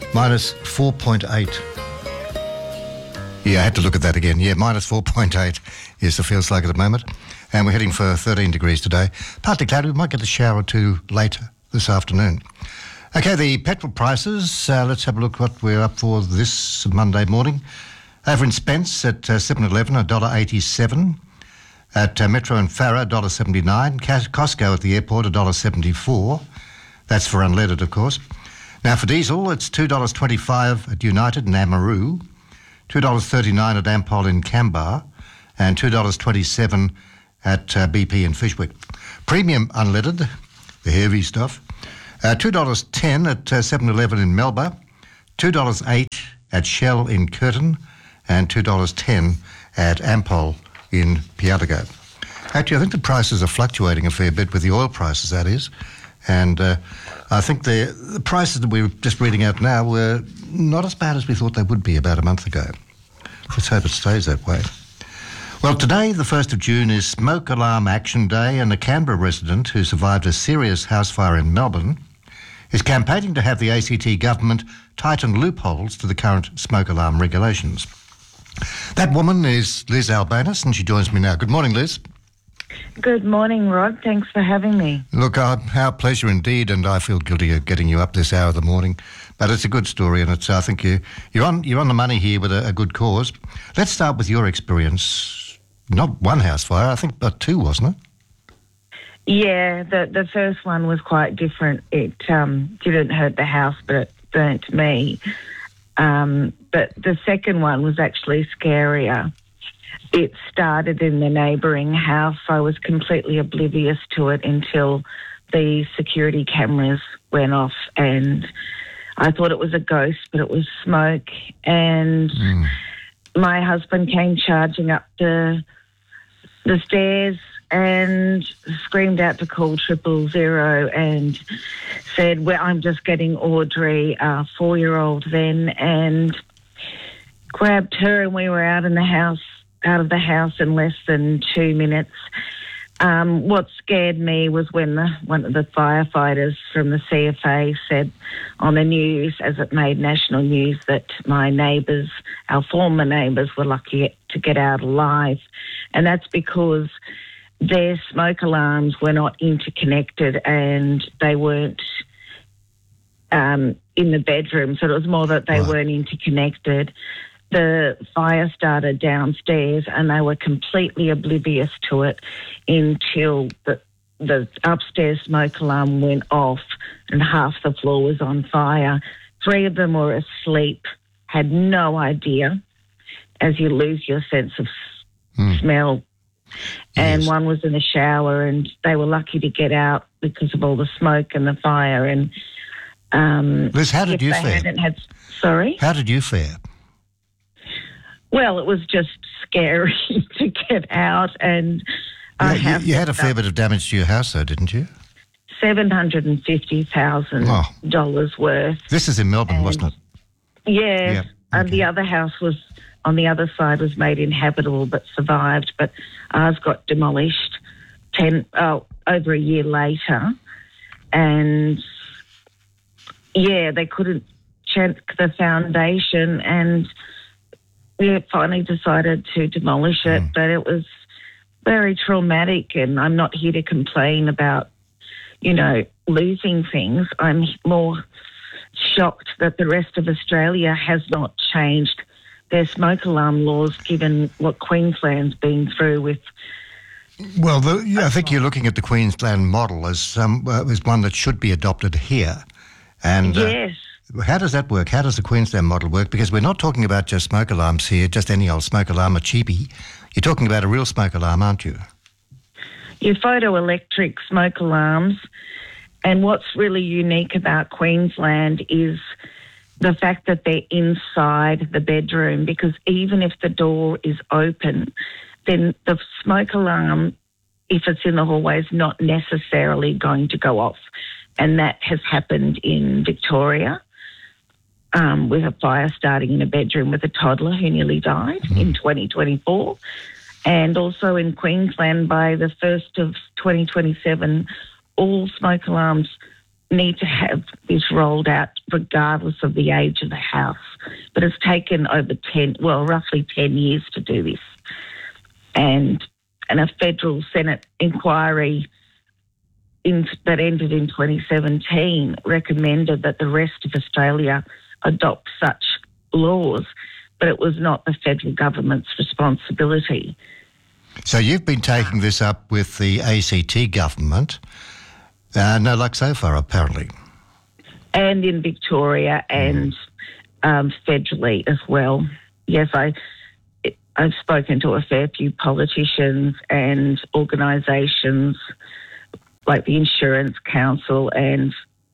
-4.8. Yeah, I had to look at that again. Yeah, -4.8 is the feels like at the moment. And we're heading for 13 degrees today. Partly cloudy, we might get a shower or two later this afternoon. Okay, the petrol prices, let's have a look what we're up for this Monday morning. Over in Spence at 7-Eleven, $1.87. At Metro and Farrer, $1.79. Costco at the airport, $1.74. That's for unleaded, of course. Now for diesel, it's $2.25 at United and Amaroo. $2.39 at Ampol in Canberra and $2.27 at BP in Fishwick. Premium unleaded, the heavy stuff, $2.10 at 7-Eleven in Melbourne, $2.08 at Shell in Curtin and $2.10 at Ampol in Piatago. Actually, I think the prices are fluctuating a fair bit with the oil prices, that is. And I think the prices that we're just reading out now were not as bad as we thought they would be about a month ago. Let's hope it stays that way. Well, today, the 1st of June, is Smoke Alarm Action Day, and a Canberra resident who survived a serious house fire in Melbourne is campaigning to have the ACT government tighten loopholes to the current smoke alarm regulations. That woman is Liz Albanus, and she joins me now. Good morning, Liz. Good morning, Rod. Thanks for having me. Look, our pleasure indeed, and I feel guilty of getting you up this hour of the morning. But it's a good story, and I think you're on the money here with a good cause. Let's start with your experience. Not one house fire, I think, but two, wasn't it? Yeah, the first one was quite different. It didn't hurt the house, but it burnt me. But the second one was actually scarier. It started in the neighbouring house. I was completely oblivious to it until the security cameras went off, and I thought it was a ghost, but it was smoke. And my husband came charging up the stairs and screamed out to call 000 and said, well, I'm just getting Audrey, 4-year-old then, and grabbed her, and we were out of the house in less than 2 minutes. What scared me was when one of the firefighters from the CFA said on the news, as it made national news, that my neighbours, our former neighbours, were lucky to get out alive. And that's because their smoke alarms were not interconnected and they weren't in the bedroom. So it was more that they weren't interconnected. The fire started downstairs and they were completely oblivious to it until the upstairs smoke alarm went off and half the floor was on fire. 3 of them were asleep, had no idea, as you lose your sense of smell. And one was in the shower, and they were lucky to get out because of all the smoke and the fire. And Liz, how did you fare? Sorry? How did you fare? Well, it was just scary to get out, and you had a fair bit of damage to your house, though, didn't you? $750,000 worth. This is in Melbourne, wasn't it? Yeah, and the other house was on the other side, was made inhabitable but survived, but ours got demolished over a year later, and they couldn't check the foundation, and we finally decided to demolish it, but it was very traumatic, and I'm not here to complain about, losing things. I'm more shocked that the rest of Australia has not changed their smoke alarm laws, given what Queensland's been through with. Well, I think you're looking at the Queensland model as one that should be adopted here. And yes. How does that work? How does the Queensland model work? Because we're not talking about just smoke alarms here, just any old smoke alarm, a cheapie. You're talking about a real smoke alarm, aren't you? Your photoelectric smoke alarms. And what's really unique about Queensland is the fact that they're inside the bedroom, because even if the door is open, then the smoke alarm, if it's in the hallway, is not necessarily going to go off. And that has happened in Victoria with a fire starting in a bedroom with a toddler who nearly died in 2024. And also in Queensland by the 1st of 2027, all smoke alarms need to have this rolled out regardless of the age of the house. But it's taken over roughly 10 years to do this. And a federal Senate inquiry that ended in 2017 recommended that the rest of Australia adopt such laws, but it was not the federal government's responsibility. So you've been taking this up with the ACT government. No luck so far, apparently. And in Victoria and federally as well. Yes, I've spoken to a fair few politicians and organisations like the Insurance Council and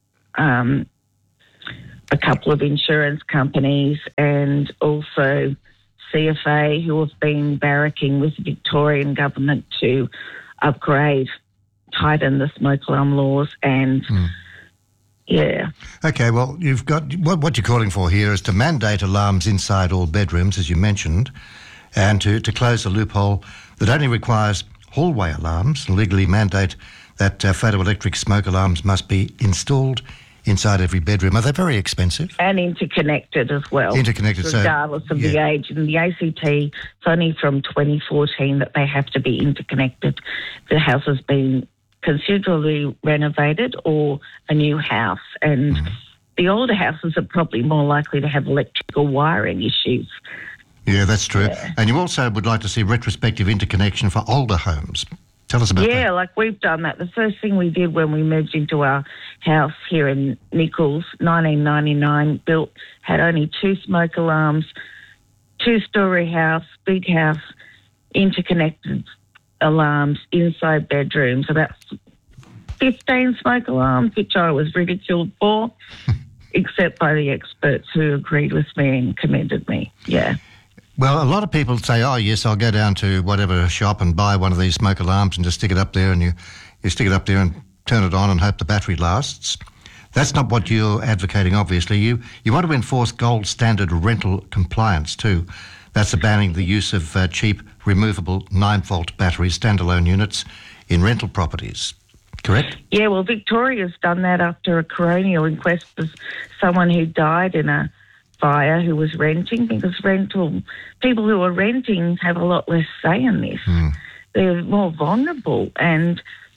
a couple of insurance companies, and also CFA, who have been barracking with the Victorian government to upgrade, tighten the smoke alarm laws and... Yeah. Okay, well, you've got what you're calling for here is to mandate alarms inside all bedrooms, as you mentioned, and to close the loophole that only requires hallway alarms and legally mandate that photoelectric smoke alarms must be installed inside every bedroom. Are they very expensive? And interconnected as well. Interconnected, regardless of the age. In the ACT, it's only from 2014 that they have to be interconnected. The house has been considerably renovated or a new house, and the older houses are probably more likely to have electrical wiring issues. Yeah, that's true. Yeah. And you also would like to see retrospective interconnection for older homes. Tell us about that. Yeah, like we've done that. The first thing we did when we moved into our house here in Nichols, 1999 built, had only 2 smoke alarms, 2-storey house, big house, interconnected alarms inside bedrooms, about 15 smoke alarms, which I was ridiculed for, except by the experts who agreed with me and commended me. Yeah. Well, a lot of people say, oh, yes, I'll go down to whatever shop and buy one of these smoke alarms and just stick it up there, and you stick it up there and turn it on and hope the battery lasts. That's not what you're advocating, obviously. You want to enforce gold standard rental compliance too. That's banning the use of cheap, removable 9-volt battery standalone units in rental properties. Correct? Yeah, well, Victoria's done that after a coronial inquest of someone who died in a fire who was renting, because people who are renting have a lot less say in this. They're more vulnerable, and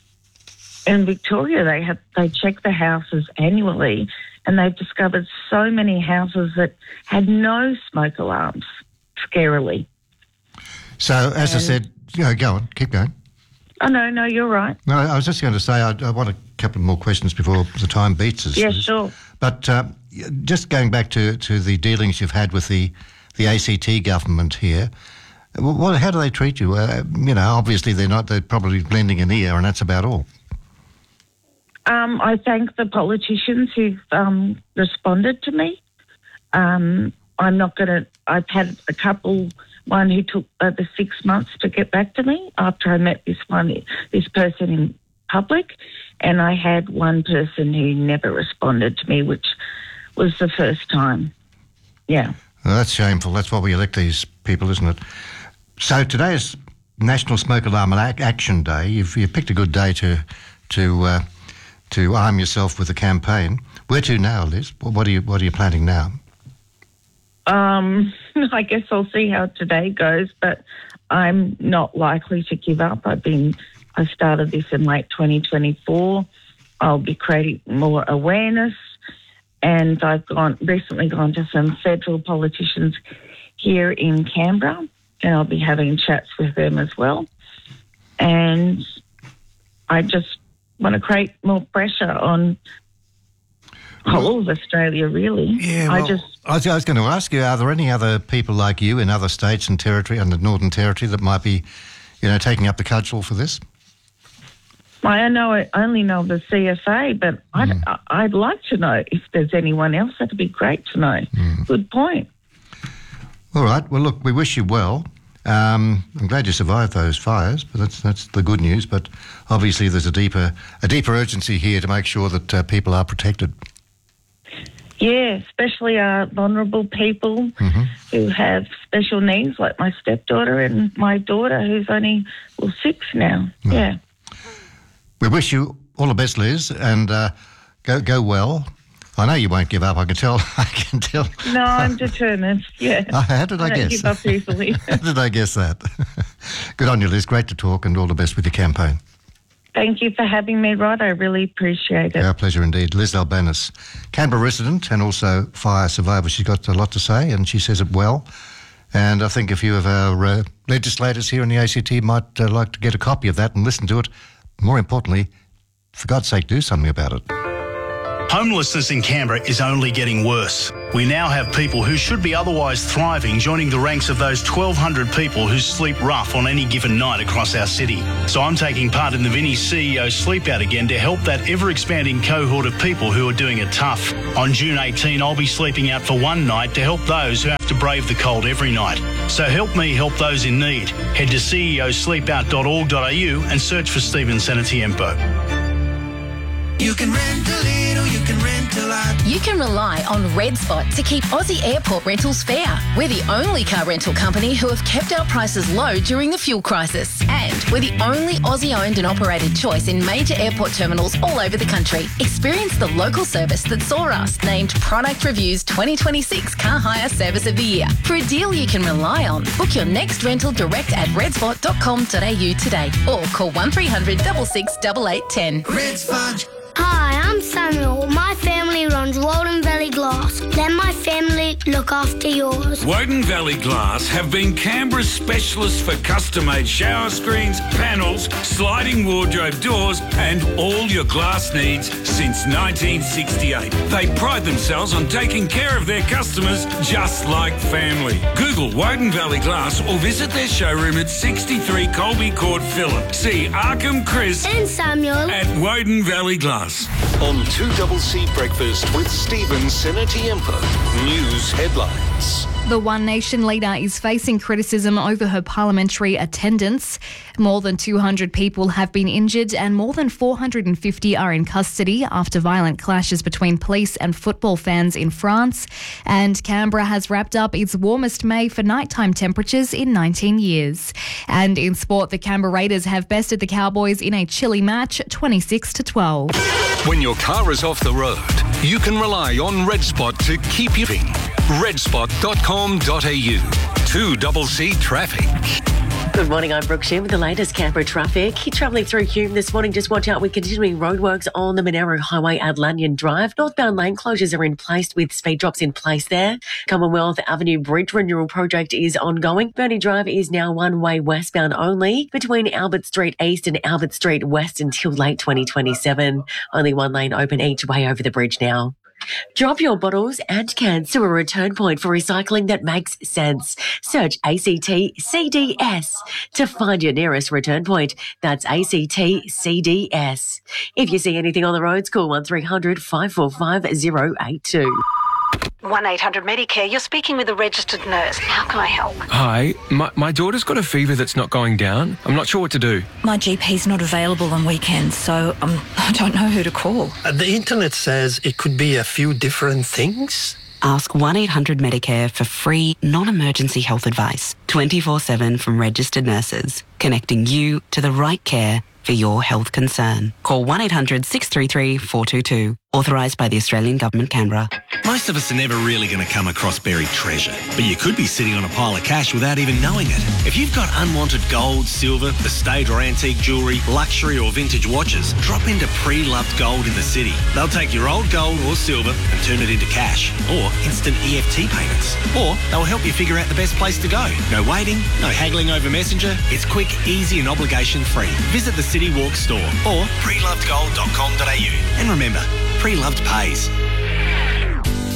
in Victoria they check the houses annually, and they've discovered so many houses that had no smoke alarms, scarily. So, as I said, go on, keep going. Oh, no, you're right. No, I was just going to say I want a couple more questions before the time beats us. Yeah, sure. But just going back to the dealings you've had with the ACT government here, how do they treat you? Obviously they're probably lending an ear, and that's about all. I thank the politicians who've responded to me. I've had a couple, one who took over 6 months to get back to me after I met this person in public, and I had one person who never responded to me, which was the first time. Yeah. Well, that's shameful. That's why we elect these people, isn't it? So today is National Smoke Alarm Action Day. You've picked a good day to arm yourself with the campaign. Where to now, Liz? What are you planning now? I guess I'll see how today goes, but I'm not likely to give up. I started this in late 2024. I'll be creating more awareness, and I've recently gone to some federal politicians here in Canberra, and I'll be having chats with them as well. And I just want to create more pressure on whole of Australia, really. Yeah, well, I was going to ask you, are there any other people like you in other states and territory, and the Northern Territory, that might be, taking up the cudgel for this? I only know the CFA, but I'd like to know if there's anyone else. That'd be great to know. Good point. All right. Well, look, we wish you well. I'm glad you survived those fires, but that's the good news. But obviously, there's a deeper urgency here to make sure that people are protected. Yeah, especially vulnerable people who have special needs, like my stepdaughter and my daughter, who's only 6 now. Yeah. We wish you all the best, Liz, and go well. I know you won't give up. I can tell. No, I'm determined. Yeah. How did I guess? Don't give up easily. How did I guess that? Good on you, Liz. Great to talk, and all the best with your campaign. Thank you for having me, Rod. I really appreciate it. Our pleasure indeed. Liz Albanus, Canberra resident and also fire survivor. She's got a lot to say, and she says it well. And I think a few of our legislators here in the ACT might like to get a copy of that and listen to it. More importantly, for God's sake, do something about it. Homelessness in Canberra is only getting worse. We now have people who should be otherwise thriving joining the ranks of those 1,200 people who sleep rough on any given night across our city. So I'm taking part in the Vinnie's CEO Sleep Out again to help that ever-expanding cohort of people who are doing it tough. On June 18, I'll be sleeping out for one night to help those who have to brave the cold every night. So help me help those in need. Head to ceosleepout.org.au and search for Stephen Senatiempo. You can rent a little, you can rent a lot. You can rely on Red Spot to keep Aussie airport rentals fair. We're the only car rental company who have kept our prices low during the fuel crisis. And we're the only Aussie-owned and operated choice in major airport terminals all over the country. Experience the local service that saw us named Product Review's 2026 Car Hire Service of the Year. For a deal you can rely on, book your next rental direct at redspot.com.au today or call 1300 66 8810. Red Spot. Hi, I'm Samuel. My family runs Woden Valley Glass. Let my family look after yours. Woden Valley Glass have been Canberra's specialists for custom-made shower screens, panels, sliding wardrobe doors and all your glass needs since 1968. They pride themselves on taking care of their customers just like family. Google Woden Valley Glass or visit their showroom at 63 Colby Court, Phillip. See Arkham Chris and Samuel at Woden Valley Glass. On 2CC Breakfast with Stephen Senatiempo. News headlines. The One Nation leader is facing criticism over her parliamentary attendance. More than 200 people have been injured and more than 450 are in custody after violent clashes between police and football fans in France. And Canberra has wrapped up its warmest May for nighttime temperatures in 19 years. And in sport, the Canberra Raiders have bested the Cowboys in a chilly match, 26-12. When your car is off the road, you can rely on Red Spot to keep you moving. Redspot.com.au. 2CC Traffic. Good morning, I'm Brooke Shin with the latest Canberra traffic. Travelling through Hume this morning, just watch out with continuing roadworks on the Monaro Highway at Lanyon Drive. Northbound lane closures are in place with speed drops in place there. Commonwealth Avenue Bridge Renewal Project is ongoing. Burnie Drive is now one-way westbound only between Albert Street East and Albert Street West until late 2027. Only one lane open each way over the bridge now. Drop your bottles and cans to a return point for recycling that makes sense. Search ACT CDS to find your nearest return point. That's ACT CDS. If you see anything on the roads, call 1300 545 082. 1-800 Medicare, you're speaking with a registered nurse. How can I help? Hi, my daughter's got a fever that's not going down. I'm not sure what to do. My GP's not available on weekends, so I don't know who to call. The internet says it could be a few different things. Ask 1-800 Medicare for free, non-emergency health advice, 24/7 from registered nurses, connecting you to the right care for your health concern. Call 1-800 633 422. Authorised by the Australian Government, Canberra. Most of us are never really going to come across buried treasure, but you could be sitting on a pile of cash without even knowing it. If you've got unwanted gold, silver, estate or antique jewellery, luxury or vintage watches, drop into Pre-Loved Gold in the city. They'll take your old gold or silver and turn it into cash or instant EFT payments. Or they'll help you figure out the best place to go. No waiting, no haggling over Messenger. It's quick, easy and obligation free. Visit the City Walk store or prelovedgold.com.au. And remember, Pre-Loved pays.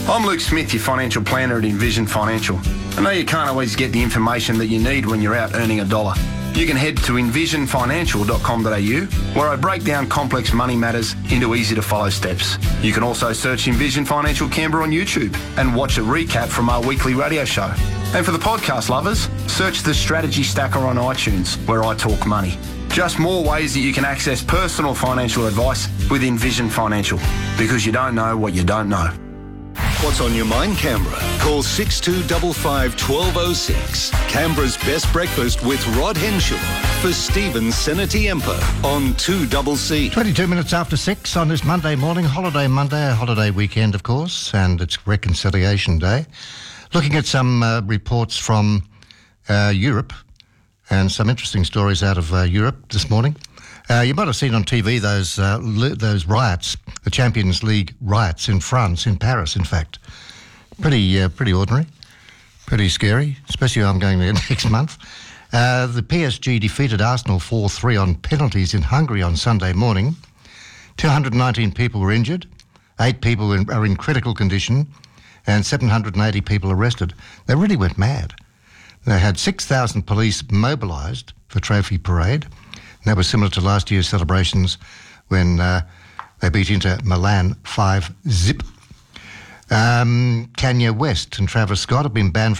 I'm Luke Smith, your financial planner at Envision Financial. I know you can't always get the information that you need when you're out earning a dollar. You can head to envisionfinancial.com.au, where I break down complex money matters into easy-to-follow steps. You can also search Envision Financial Canberra on YouTube and watch a recap from our weekly radio show. And for the podcast lovers, search the Strategy Stacker on iTunes, where I talk money. Just more ways that you can access personal financial advice with Envision Financial, because you don't know what you don't know. What's on your mind, Canberra? Call 6255 1206. Canberra's best breakfast with Rod Henshaw for Stephen Senatiempo on 2CC. 22 minutes after 6 on this Monday morning, holiday Monday, a holiday weekend, of course, and it's Reconciliation Day. Looking at some reports from Europe and some interesting stories out of Europe this morning. You might have seen on TV those riots, the Champions League riots in France, in Paris, in fact. Pretty ordinary, pretty scary, especially I'm going there next month. The PSG defeated Arsenal 4-3 on penalties in Hungary on Sunday morning. 219 people were injured, 8 people are in critical condition, and 780 people arrested. They really went mad. They had 6,000 police mobilised for Trophy Parade. And that was similar to last year's celebrations when they beat Inter Milan 5-0. Kanye West and Travis Scott have been banned from